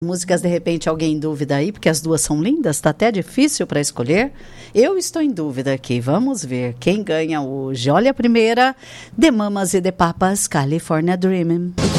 Músicas, de repente, alguém em dúvida aí, porque as duas são lindas, tá até difícil para escolher. Eu estou em dúvida aqui, vamos ver quem ganha hoje. Olha a primeira, The Mamas e The Papas, California Dreaming.